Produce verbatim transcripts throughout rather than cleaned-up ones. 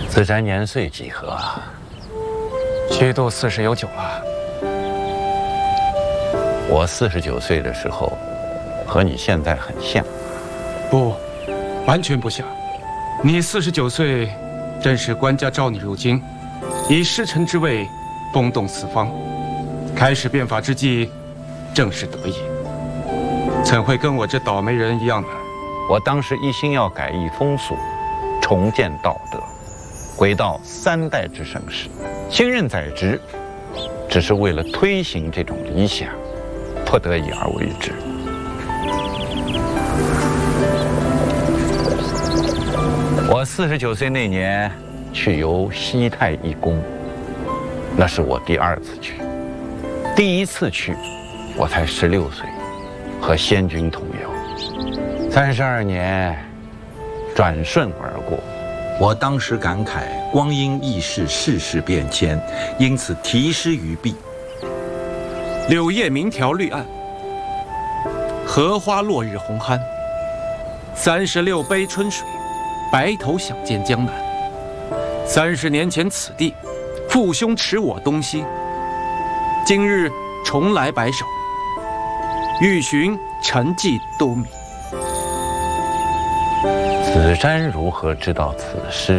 子瞻年岁几何啊？ 虚度四十有九了。 我四十九岁的时候，和你现在很像。 不，完全不像。你四十九岁，正是官家召你入京，以师臣之位轰动四方，开始变法之际，正是得意。怎会跟我这倒霉人一样呢？ 我当时一心要改易风俗，重建道德，回到三代之盛世。新任在职，只是为了推行这种理想，不得已而为之。我四十九岁那年去游西太一宫，那是我第二次去。第一次去，我才十六岁，和先君同游。三十二年，转瞬而过。 我当时感慨，光阴易逝，世事变迁，因此题诗于壁： 柳叶鸣条绿岸，荷花落日红酣。三十六杯春水，白头想见江南。三十年前此地，父兄持我东西。今日重来白首，欲寻沉寂都迷。 子瞻如何知道此诗？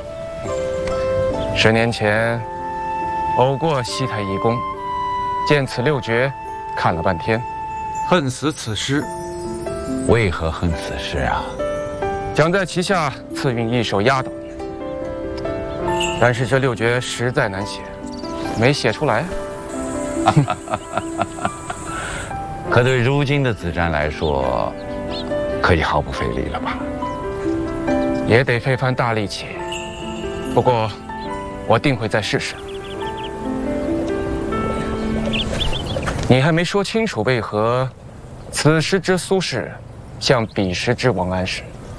十年前，偶过西太一宫，见此六绝，看了半天，恨死此诗。 为何恨此诗啊？ 想在旗下赐韵一首压倒你，但是这六绝实在难写，没写出来。 可对如今的子瞻来说，可以毫不费力了吧？ 也得费番大力气，不过我定会再试试。你还没说清楚，为何此时之苏轼像彼时之王安石？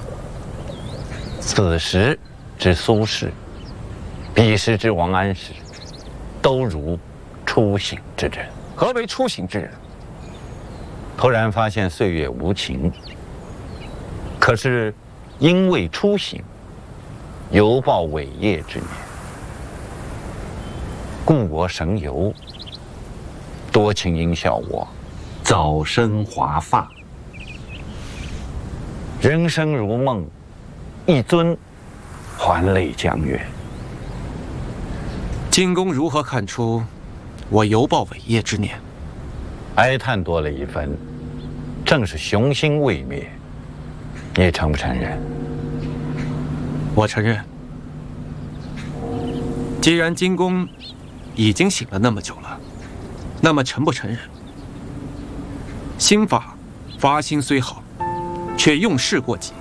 此时之苏轼，彼时之王安石，都如初醒之人。 何为初醒之人？ 突然发现岁月无情，可是因为初醒，犹抱伟业之年，故我神游，多情应笑我早生华发。 人生如梦，一尊还酹江月。 金公如何看出我犹抱伟业之年？ 哀叹多了一分，正是雄心未灭。你承不承认？ 我承认。既然金公已经醒了那么久了，那么承不承认？心法发心虽好，却用事过急。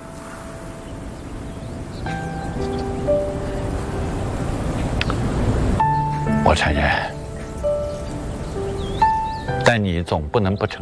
我承认，但你总不能不承